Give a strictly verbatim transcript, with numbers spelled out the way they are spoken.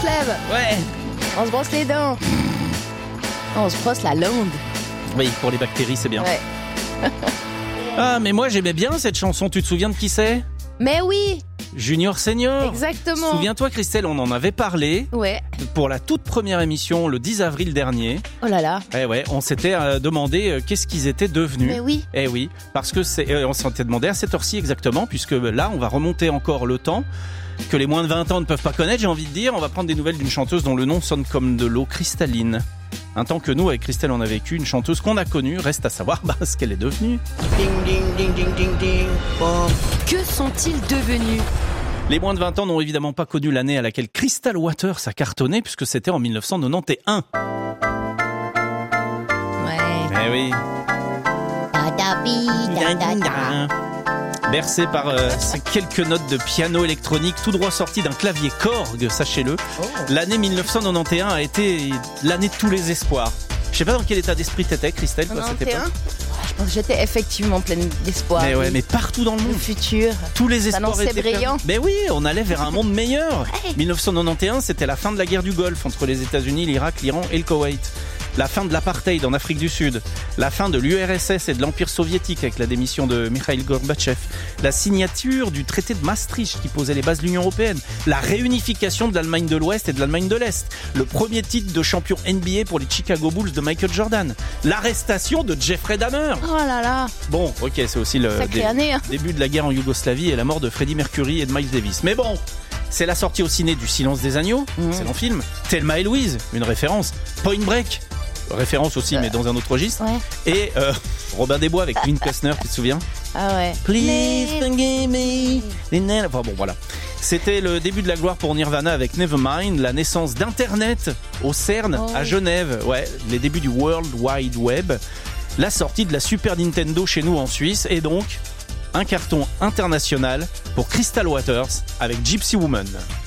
se lève. Ouais. On se brosse les dents. On se brosse la langue. Oui, pour les bactéries, c'est bien. Ouais. Ah, mais moi, j'aimais bien cette chanson. Tu te souviens de qui c'est ? Mais oui, Junior Senior. exactement. Souviens-toi, Christelle, on en avait parlé Ouais. pour la toute première émission le dix avril dernier. Oh là là. Eh ouais, on s'était euh, demandé euh, qu'est-ce qu'ils étaient devenus. Mais oui. Eh oui, parce que c'est, euh, on s'était demandé à cette heure-ci exactement, puisque là, on va remonter encore le temps que les moins de vingt ans ne peuvent pas connaître, j'ai envie de dire. On va prendre des nouvelles d'une chanteuse dont le nom sonne comme de l'eau cristalline. Un temps que nous, avec Christelle, on a vécu, une chanteuse qu'on a connue, reste à savoir bah, ce qu'elle est devenue. Ding ding ding ding ding ding. Boom. Que sont-ils devenus ? Les moins de vingt ans n'ont évidemment pas connu l'année à laquelle Crystal Waters a cartonné, puisque c'était en dix-neuf cent quatre-vingt-onze. Ouais. Eh oui. Bercé par euh, ces quelques notes de piano électronique tout droit sorties d'un clavier Korg, sachez-le, Oh. l'année dix-neuf cent quatre-vingt-onze a été l'année de tous les espoirs. Je sais pas dans quel état d'esprit t'étais, Christelle, toi, à cette époque. quatre-vingt-onze. Je pense que j'étais effectivement pleine d'espoir. Mais ouais, oui. mais partout dans le Le monde. futur. Tous les espoirs s'annonçait étaient brillant. perdus. Mais oui, on allait vers un monde meilleur. Ouais. dix-neuf cent quatre-vingt-onze, c'était la fin de la guerre du Golfe entre les États-Unis, l'Irak, l'Iran et le Koweït. La fin de l'apartheid en Afrique du Sud, la fin de l'U R S S et de l'Empire soviétique avec la démission de Mikhail Gorbatchev, la signature du traité de Maastricht qui posait les bases de l'Union européenne, la réunification de l'Allemagne de l'Ouest et de l'Allemagne de l'Est, le premier titre de champion N B A pour les Chicago Bulls de Michael Jordan, l'arrestation de Jeffrey Dahmer. Oh là là. Bon, ok, c'est aussi le Sacrée dé- année, hein. début de la guerre en Yougoslavie et la mort de Freddie Mercury et de Miles Davis. Mais bon, c'est la sortie au ciné du Silence des agneaux, Mmh. excellent film, Thelma et Louise, une référence, Point Break, référence aussi mais dans un autre registre, Ouais. et euh, Robin des Bois avec Kevin Costner, tu te souviens? Ah ouais. Please forgive me. Enfin bon, voilà. C'était le début de la gloire pour Nirvana avec Nevermind, la naissance d'Internet au CERN Oh. à Genève, ouais, les débuts du World Wide Web, la sortie de la Super Nintendo chez nous en Suisse, et donc un carton international pour Crystal Waters avec Gypsy Woman.